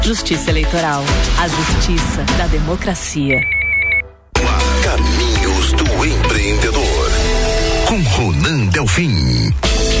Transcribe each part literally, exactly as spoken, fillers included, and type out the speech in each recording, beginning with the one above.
Justiça Eleitoral, a justiça da democracia. Caminhos do Empreendedor, com Ronan Delfim.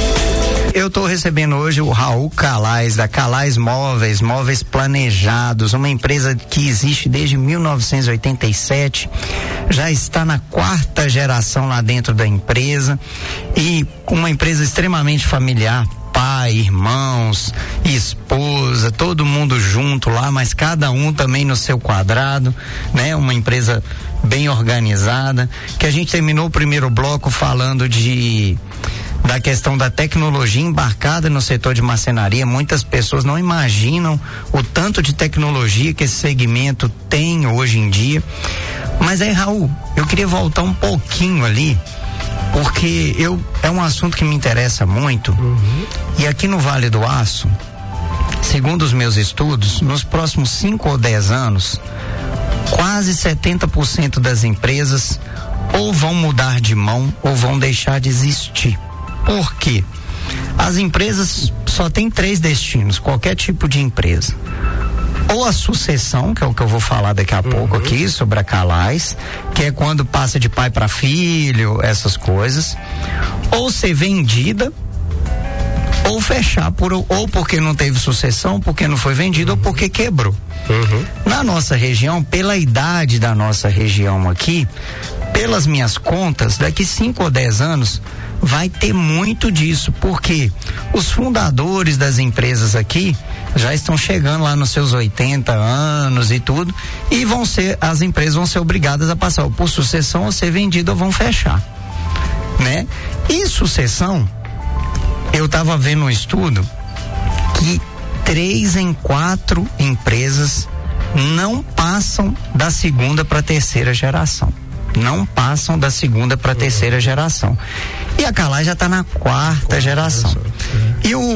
Eu estou recebendo hoje o Raul Calais, da Calais Móveis, Móveis Planejados, uma empresa que existe desde mil novecentos e oitenta e sete, já está na quarta geração lá dentro da empresa e uma empresa extremamente familiar. Pai, irmãos, esposa, todo mundo junto lá, mas cada um também no seu quadrado, né? Uma empresa bem organizada, que a gente terminou o primeiro bloco falando de da questão da tecnologia embarcada no setor de marcenaria. Muitas pessoas não imaginam o tanto de tecnologia que esse segmento tem hoje em dia. Mas aí, Raul, eu queria voltar um pouquinho ali, porque eu, é um assunto que me interessa muito. Uhum. E aqui no Vale do Aço, segundo os meus estudos, nos próximos cinco ou dez anos, quase setenta por cento das empresas ou vão mudar de mão ou vão deixar de existir. Por quê? As empresas só têm três destinos, qualquer tipo de empresa. Ou a sucessão, que é o que eu vou falar daqui a uhum. pouco aqui, sobre a Calais, que é quando passa de pai para filho, essas coisas. Ou ser vendida, ou fechar, por, ou porque não teve sucessão, porque não foi vendida, uhum. ou porque quebrou. Uhum. Na nossa região, pela idade da nossa região aqui, pelas minhas contas, daqui cinco ou dez anos, vai ter muito disso, porque os fundadores das empresas aqui já estão chegando lá nos seus oitenta anos e tudo, e vão ser, as empresas vão ser obrigadas a passar ou por sucessão ou ser vendidas ou vão fechar, né? E sucessão, eu estava vendo um estudo que três em quatro empresas não passam da segunda para a terceira geração. Não passam da segunda para a terceira geração. E a Calais já está na quarta geração. E o,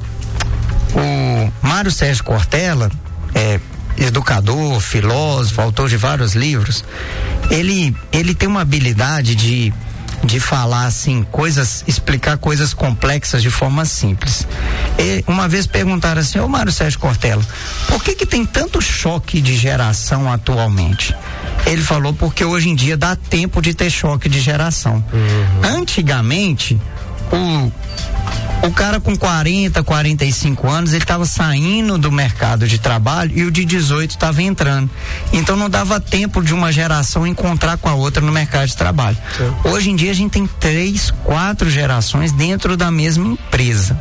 o Mário Sérgio Cortella, é, educador, filósofo, autor de vários livros, ele, ele tem uma habilidade de, de falar assim, coisas, explicar coisas complexas de forma simples. E uma vez perguntaram assim, ô Mário Sérgio Cortella, por que que tem tanto choque de geração atualmente? Ele falou porque hoje em dia dá tempo de ter choque de geração. Uhum. Antigamente, o, o cara com quarenta, quarenta e cinco anos, ele estava saindo do mercado de trabalho e o de dezoito estava entrando. Então não dava tempo de uma geração encontrar com a outra no mercado de trabalho. Sim. Hoje em dia a gente tem três, quatro gerações dentro da mesma empresa.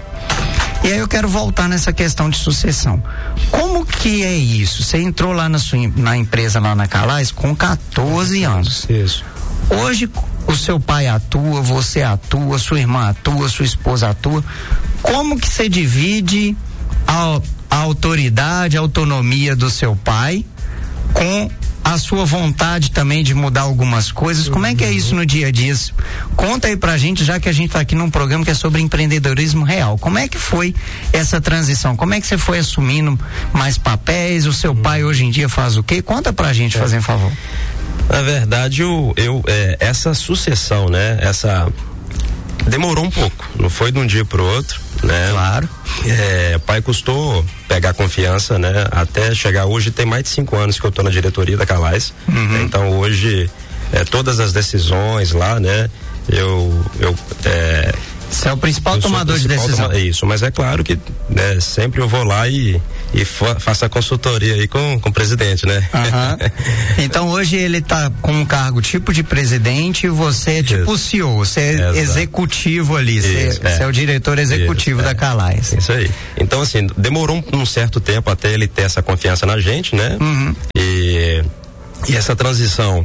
E aí eu quero voltar nessa questão de sucessão. Como que é isso? Você entrou lá na, sua, na empresa lá na Calais com quatorze anos. Isso. Hoje o seu pai atua, você atua, sua irmã atua, sua esposa atua. Como que você divide a, a autoridade, a autonomia do seu pai com a sua vontade também de mudar algumas coisas? Como é que é isso no dia a dia? Conta aí pra gente, já que a gente tá aqui num programa que é sobre empreendedorismo real. Como é que foi essa transição? Como é que você foi assumindo mais papéis? O seu pai hoje em dia faz o quê? Conta pra gente, é. fazendo favor. Na verdade, eu, eu é, essa sucessão, né? Essa demorou um pouco, não foi de um dia pro outro, né? Claro. É, pai custou pegar confiança, né? Até chegar hoje, tem mais de cinco anos que eu tô na diretoria da Calais. Uhum. Né? Então hoje, é, todas as decisões lá, né? Eu, eu é, Você é o principal tomador de decisão. Toma, isso, mas é claro que, né, sempre eu vou lá e, e fa, faço a consultoria aí com, com o presidente, né? Uhum. Então hoje ele tá com um cargo tipo de presidente e você é tipo isso. C E O, você é Exato. executivo ali, isso, você, é. você é o diretor executivo isso, da é. Calais. Isso aí. Então assim, demorou um, um certo tempo até ele ter essa confiança na gente, né? Uhum. E, e essa transição,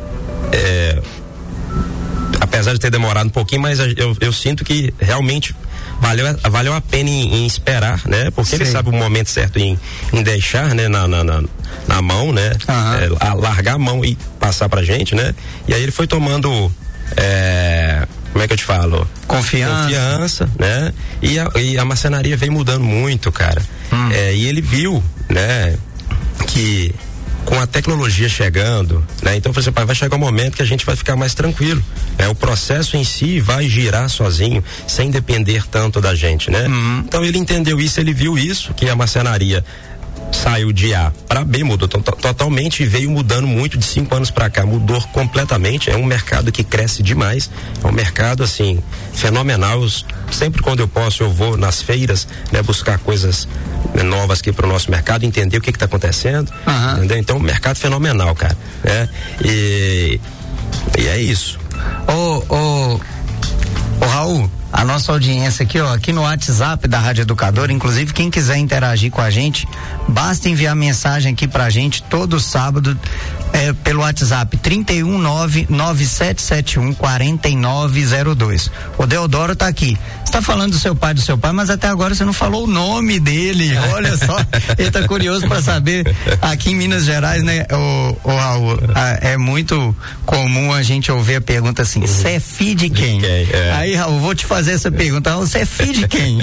é, apesar de ter demorado um pouquinho, mas eu, eu sinto que realmente valeu, valeu a pena em, em esperar, né? Porque Sim. ele sabe o momento certo em, em deixar, né? Na, na, na, na mão, né? Uhum. É, a largar a mão e passar pra gente, né? E aí ele foi tomando, é, como é que eu te falo? Confiança. Confiança, né? E a, e a marcenaria vem mudando muito, cara. Hum. É, e ele viu, né? Que com a tecnologia chegando, né? Então, por exemplo, vai chegar um momento que a gente vai ficar mais tranquilo, né? O processo em si vai girar sozinho, sem depender tanto da gente, né? Uhum. Então ele entendeu isso, ele viu isso, que a marcenaria saiu de A para B, mudou to- totalmente e veio mudando muito de cinco anos para cá, mudou completamente. É um mercado que cresce demais, é um mercado assim fenomenal. Eu, sempre quando eu posso eu vou nas feiras, né, buscar coisas, né, novas aqui para o nosso mercado, entender o que está acontecendo, uhum. entendeu? Então, um mercado fenomenal, cara, né? E, e é isso. Ô, ô, ô Raul, a nossa audiência aqui, ó, aqui no WhatsApp da Rádio Educadora, inclusive quem quiser interagir com a gente, basta enviar mensagem aqui pra gente todo sábado, é, pelo WhatsApp trinta e um nove nove sete sete um quatro nove zero dois. O Deodoro tá aqui. Você tá falando do seu pai, do seu pai, mas até agora você não falou o nome dele. Olha só, ele tá curioso pra saber. Aqui em Minas Gerais, né, o, o Raul, a, é muito comum a gente ouvir a pergunta assim: você é filho de quem? De quem? É. Aí, Raul, vou te fazer essa pergunta: você é filho de quem?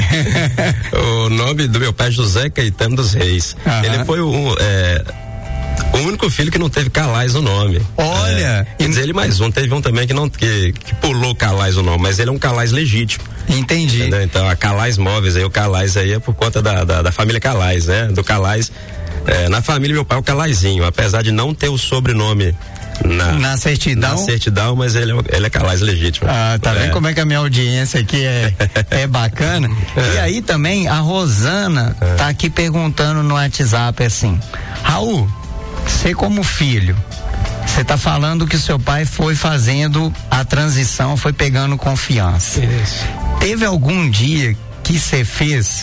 O nome do meu pai é José Caetano dos Reis. Uhum. Ele foi o, é, o único filho que não teve Calais no nome. Olha! É, quer dizer, ele mais um, teve um também que não que, que pulou Calais o nome, mas ele é um Calais legítimo. Entendi. Entendeu? Então a Calais Móveis aí, o Calais aí é por conta da, da, da família Calais, né? Do Calais. É, na família meu pai é o Calaizinho, apesar de não ter o sobrenome na, na certidão. Na certidão, mas ele é, ele é Calais legítimo. Ah, tá é. vendo como é que a minha audiência aqui é, é bacana? É. E aí também a Rosana é. tá aqui perguntando no WhatsApp assim: Raul, você como filho, você tá falando que seu pai foi fazendo a transição, foi pegando confiança. Isso. Teve algum dia que você fez?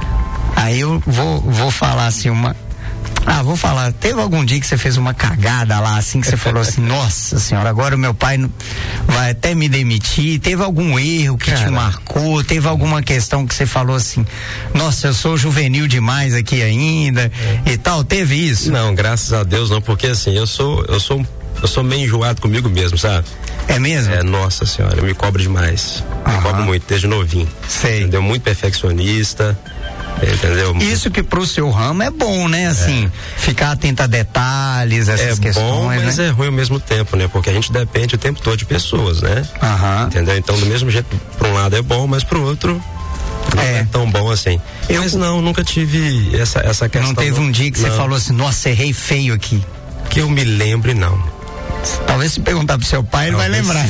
Aí eu vou, vou falar assim uma. Ah, vou falar, teve algum dia que você fez uma cagada lá, assim, que você falou assim, nossa senhora, agora o meu pai vai até me demitir? Teve algum erro que Cara. te marcou? Teve alguma questão que você falou assim, nossa, eu sou juvenil demais aqui ainda é. e tal? Teve isso? Não, graças a Deus não, porque assim, eu sou, eu sou, eu sou meio enjoado comigo mesmo, sabe? É mesmo? É, nossa senhora, eu me cobro demais. Aham. Me cobro muito, desde novinho. Sei. Entendeu? Muito perfeccionista. Entendeu? Isso que pro seu ramo é bom, né? Assim, é. ficar atento a detalhes, essas é questões. É bom, mas né? é ruim ao mesmo tempo, né? Porque a gente depende o tempo todo de pessoas, né? Aham. Entendeu? Então, do mesmo jeito, pra um lado é bom, mas pro outro não é, é tão bom assim. Eu, mas não, nunca tive essa, essa questão. Não teve um dia que não. você falou assim, nossa, errei feio aqui? Que eu me lembre, não. Talvez se perguntar pro seu pai, ele vai lembrar.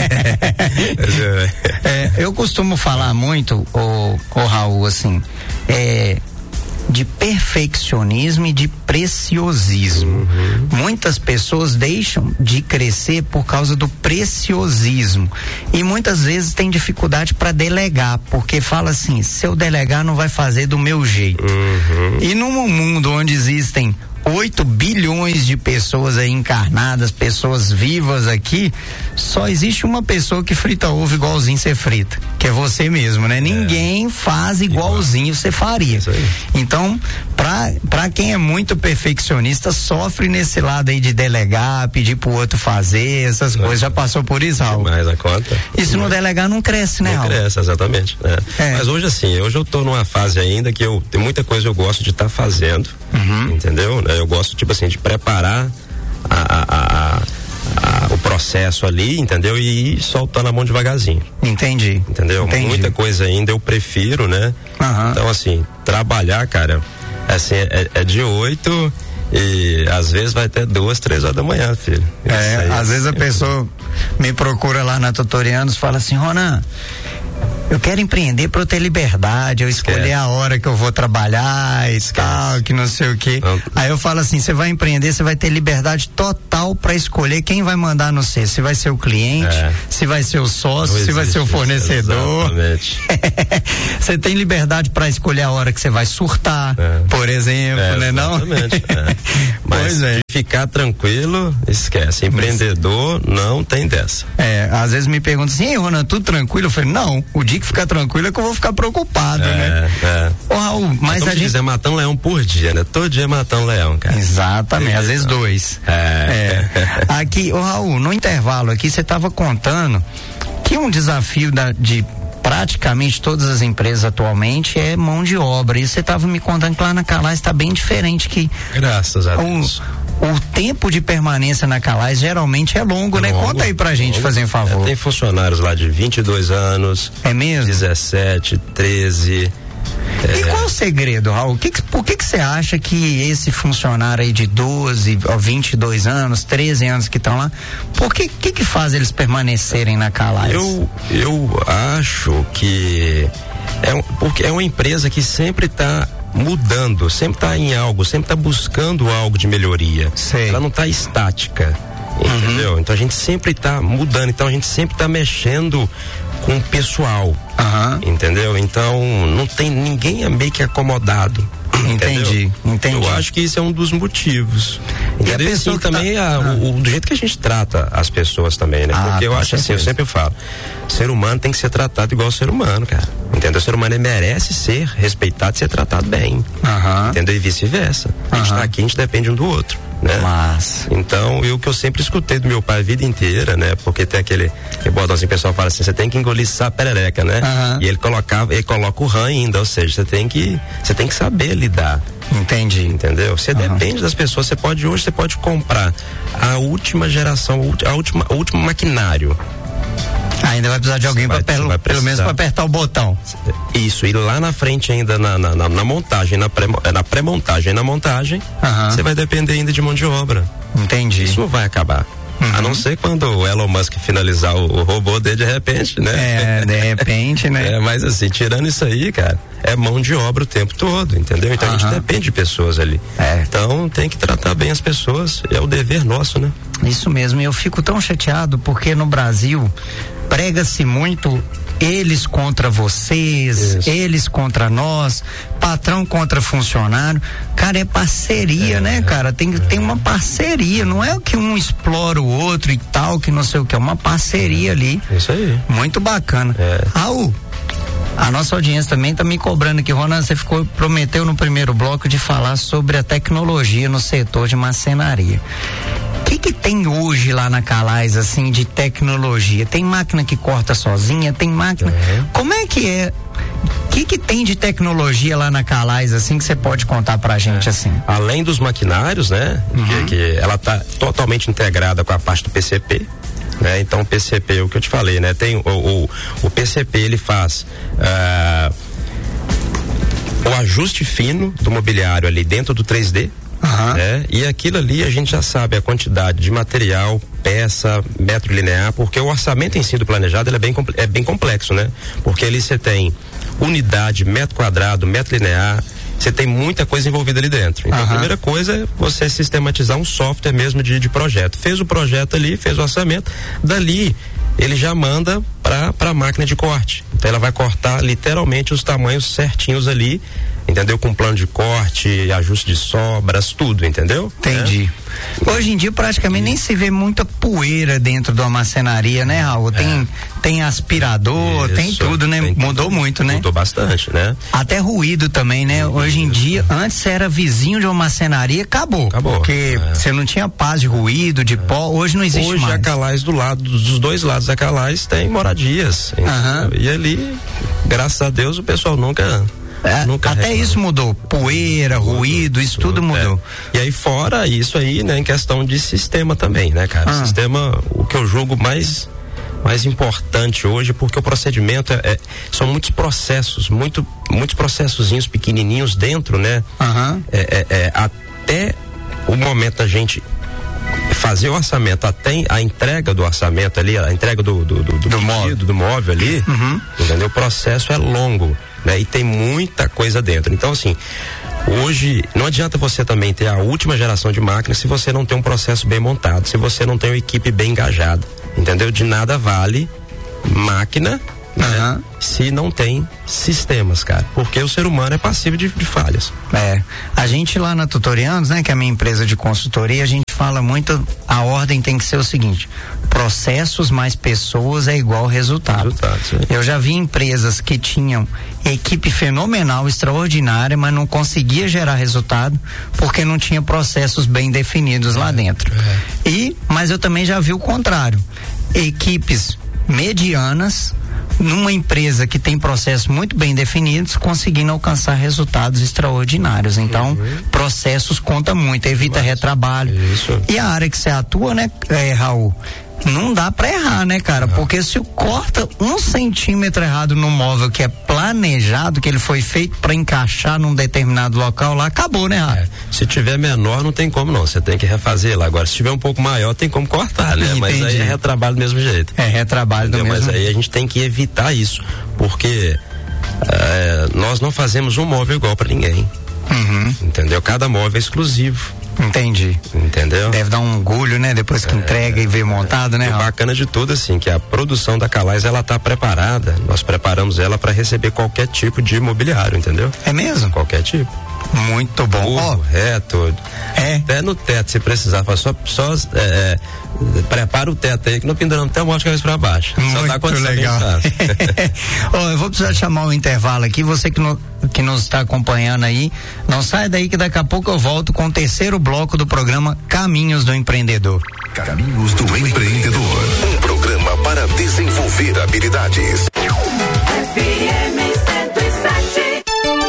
é, eu costumo falar muito, o, o Raul, assim, é, de perfeccionismo e de preciosismo. Uhum. Muitas pessoas deixam de crescer por causa do preciosismo e muitas vezes tem dificuldade para delegar, porque fala assim, se eu delegar não vai fazer do meu jeito. Uhum. E num mundo onde existem oito bilhões de pessoas aí encarnadas, pessoas vivas aqui, só existe uma pessoa que frita ovo igualzinho você frita, que é você mesmo, né? É. Ninguém faz igualzinho você faria. Então, pra, pra quem é muito perfeccionista, sofre nesse lado aí de delegar, pedir pro outro fazer, essas não. coisas. Já passou por isso, Raul? Mais a conta. E se não delegar, não cresce, né, não Raul? Não cresce, exatamente. É. É. Mas hoje, assim, hoje eu tô numa fase ainda que eu, tem muita coisa que eu gosto de estar tá fazendo, uhum. entendeu? Eu gosto, tipo assim, de preparar a, a, a, a, o processo ali, entendeu? E ir soltando a mão devagarzinho. Entendi. Entendeu? Entendi. Muita coisa ainda eu prefiro, né? Uhum. Então, assim, trabalhar, cara, assim, é, é de oito e às vezes vai até duas, três horas da manhã, filho. É, aí, às vezes a pessoa me procura lá na Tutorianos e fala assim, Ronan, eu quero empreender para eu ter liberdade, eu escolher Esquece. a hora que eu vou trabalhar e Esquece. tal, que não sei o quê. Não. Aí eu falo assim, você vai empreender, você vai ter liberdade total para escolher quem vai mandar no C, se vai ser o cliente, é. se vai ser o sócio, se vai ser o fornecedor. Você tem liberdade para escolher a hora que você vai surtar, é. por exemplo, é, né não? Exatamente. É. Mas pois é. ficar tranquilo, esquece. Empreendedor não tem dessa. É, às vezes me perguntam assim, ei, Ronan, tudo tranquilo? Eu falei, não, o dia que ficar tranquilo é que eu vou ficar preocupado, é, né? É. Ô, Raul, mas Como a gente... dizer, matar um leão por dia, né? Todo dia matar um leão, cara. Exatamente, é, às vezes dois. É. é. Aqui, ô Raul, no intervalo aqui, você estava contando que um desafio da, de praticamente todas as empresas atualmente é mão de obra. E você estava me contando que lá na Calais está bem diferente que... Graças a Deus. O, o tempo de permanência na Calais geralmente é longo, é né? Longo, Conta aí pra gente, longo. fazer um favor. É, tem funcionários lá de vinte e dois anos. É mesmo? dezessete, treze. É... E qual o segredo, Raul? Que que, por que que você acha que esse funcionário aí de doze, vinte e dois anos, treze anos que estão lá, por que, que que faz eles permanecerem na Calais? Eu, eu acho que é, porque é uma empresa que sempre está mudando, sempre está em algo, sempre está buscando algo de melhoria. Sei. Ela não está estática, entendeu? Uhum. Então a gente sempre está mudando, então a gente sempre está mexendo com o pessoal, uhum. entendeu? Então não tem ninguém é meio que acomodado. Entendi, entendi. Eu acho que isso é um dos motivos. E a pessoa assim, também tá... a, ah. o, do jeito que a gente trata as pessoas também, né? Ah, porque eu acho certeza. assim, eu sempre falo, ser humano tem que ser tratado igual ser humano, cara. Entendeu? O ser humano ele merece ser respeitado e ser tratado bem. Uhum. Entendeu? E vice-versa. A gente uhum. tá aqui, a gente depende um do outro, né? Mas... Então, eu que eu sempre escutei do meu pai a vida inteira, né? Porque tem aquele, aquele botãozinho, o pessoal fala assim, você tem que engolir essa perereca, né? Uhum. E ele colocava, ele coloca o rã ainda, ou seja, você tem que, você tem que saber lidar. Entendi. Entendeu? Você uhum. depende das pessoas, você pode hoje, você pode comprar a última geração, a última, o último maquinário. Ainda vai precisar de alguém para pelo, pelo menos para apertar o botão. Isso, e lá na frente ainda na, na, na, na montagem, na, pré, na pré-montagem e na montagem, você uhum. vai depender ainda de mão de obra. Entendi. Isso não vai acabar. Uhum. A não ser quando o Elon Musk finalizar o, o robô dele de repente, né? É, de repente, né? É, mas assim, tirando isso aí, cara, é mão de obra o tempo todo, entendeu? Então uhum. a gente depende de pessoas ali. É. Então tem que tratar bem as pessoas, é o dever nosso, né? Isso mesmo, e eu fico tão chateado porque no Brasil prega-se muito eles contra vocês, Isso. eles contra nós, patrão contra funcionário. Cara, é parceria, é, né, cara? Tem, é. tem uma parceria, não é que um explora o outro e tal, que não sei o que, é uma parceria é. ali. Isso aí. Muito bacana. É. Raul, a nossa audiência também tá me cobrando aqui. Ronan, você ficou, prometeu no primeiro bloco de falar sobre a tecnologia no setor de marcenaria. O que que tem hoje lá na Calais, assim, de tecnologia? Tem máquina que corta sozinha, tem máquina... É. Como é que é? O que que tem de tecnologia lá na Calais, assim, que você pode contar pra gente, é. assim? Além dos maquinários, né? Uhum. Que, que ela tá totalmente integrada com a parte do P C P, né? Então o P C P, o que eu te falei, né? Tem o, o, o P C P, ele faz... Uh, o ajuste fino do mobiliário ali dentro do três D, Uhum. né? E aquilo ali a gente já sabe a quantidade de material, peça, metro linear, porque o orçamento em si do planejado ele é, bem, é bem complexo, né? Porque ali você tem unidade, metro quadrado, metro linear, você tem muita coisa envolvida ali dentro. Então uhum. a primeira coisa é você sistematizar um software mesmo de, de projeto. Fez o projeto ali, fez o orçamento, dali ele já manda para para a máquina de corte. Então ela vai cortar literalmente os tamanhos certinhos ali, entendeu? Com plano de corte, ajuste de sobras, tudo, entendeu? Entendi. É. Hoje em dia praticamente e... nem se vê muita poeira dentro da marcenaria, né, Raul? Tem, é. tem aspirador, Isso, tem tudo, né? Tem Mudou tudo, muito, né? Mudou bastante, né? Até ruído também, né? Isso. Hoje em dia, antes você era vizinho de uma marcenaria, acabou. Acabou. Porque é. você não tinha paz de ruído, de é. pó, hoje não existe hoje, mais. Hoje a Calais do lado, dos dois lados da Calais tem moradias. Uhum. E ali, graças a Deus, o pessoal nunca... É, até reclama. Isso mudou, poeira, tudo, ruído, isso tudo, tudo mudou. É. E aí fora isso aí, né, em questão de sistema também, né, cara? Ah. Sistema, o que eu julgo mais mais importante hoje, porque o procedimento é, é são muitos processos, muito muitos processozinhos pequenininhos dentro, né? Uhum. É, é, é, até o momento da gente fazer o orçamento, até a entrega do orçamento ali, a entrega do do, do, do, do, móvel. do móvel ali, uhum. entendeu? O processo é longo, né? E tem muita coisa dentro. Então, assim, hoje não adianta você também ter a última geração de máquinas se você não tem um processo bem montado, se você não tem uma equipe bem engajada, entendeu? De nada vale máquina, né? Uhum. Se não tem sistemas, cara, porque o ser humano é passível de, de falhas. É, a gente lá na Tutorianos, né, que é a minha empresa de consultoria, a gente fala muito, a ordem tem que ser o seguinte: processos mais pessoas é igual resultado. resultado Eu já vi empresas que tinham equipe fenomenal, extraordinária, mas não conseguia gerar resultado porque não tinha processos bem definidos é, lá dentro. É. E, mas eu também já vi o contrário, equipes medianas numa empresa que tem processos muito bem definidos, conseguindo alcançar resultados extraordinários. Então, uhum. processos conta muito, evita Mas, retrabalho. Isso. E a área que você atua, né, é, Raul? não dá pra errar, né, cara? Porque se corta um centímetro errado no móvel que é planejado, que ele foi feito pra encaixar num determinado local lá, acabou, né, Rafa? É, se tiver menor, não tem como não, você tem que refazer lá. Agora, se tiver um pouco maior, tem como cortar, né? Entendi. Mas aí é retrabalho do mesmo jeito. É retrabalho do mesmo jeito. Mas aí a gente tem que evitar isso, porque é, nós não fazemos um móvel igual pra ninguém. Uhum. Entendeu? Cada móvel é exclusivo. Entendi. Entendeu? Deve dar um orgulho, né? Depois que é, entrega e vê montado, né? O bacana de tudo, assim, que a produção da Calais, ela tá preparada. Nós preparamos ela para receber qualquer tipo de imobiliário, entendeu? É mesmo? Qualquer tipo. Muito bom. Burro, oh. reto. É. Até no teto, se precisar, só, só é, prepara o teto aí, que não penduramos até o monte de cabeça pra baixo. Muito só dá condição legal. Ó, eu vou precisar chamar o intervalo aqui, você que, no, que nos está acompanhando aí, não sai daí que daqui a pouco eu volto com o terceiro bloco do programa Caminhos do Empreendedor. Caminhos do Empreendedor, um programa para desenvolver habilidades. F M cento e sete.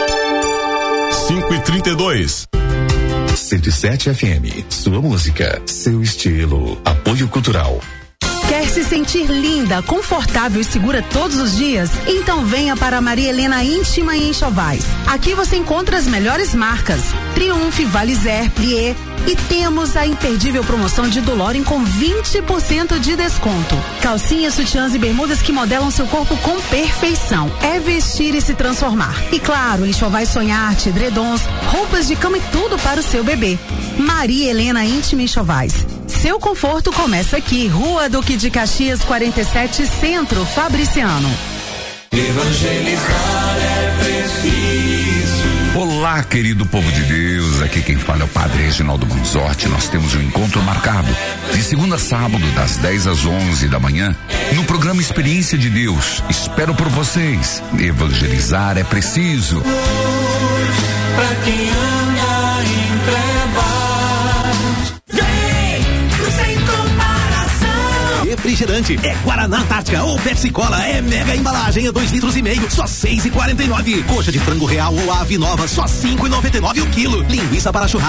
cinco e trinta e dois. cento e sete F M, sua música, seu estilo. Apoio Cultural. Quer se sentir linda, confortável e segura todos os dias? Então venha para a Maria Helena Íntima e Enxovais. Aqui você encontra as melhores marcas: Triumph, Valizer, Plié. E temos a imperdível promoção de Doloren com vinte por cento de desconto. Calcinhas, sutiãs e bermudas que modelam seu corpo com perfeição. É vestir e se transformar. E claro, Enxovais Sonharte, edredons, roupas de cama e tudo para o seu bebê. Maria Helena Íntima e Enxovais. Seu conforto começa aqui, Rua Duque de Caxias, quarenta e sete, Centro, Fabriciano. Evangelizar é preciso. Olá, querido povo de Deus, aqui quem fala é o Padre Reginaldo Manzotti. Nós temos um encontro marcado de segunda a sábado, das dez às onze da manhã, no programa Experiência de Deus. Espero por vocês. Evangelizar é preciso. Pra quem anda em trevas, vem, sem comparação. Refrigerante é Guaraná Tática ou Pepsi Cola, é mega embalagem, é dois litros e meio, só seis e quarenta e nove. Coxa de frango real ou ave nova, só cinco e noventa e nove o quilo. Linguiça para churrasco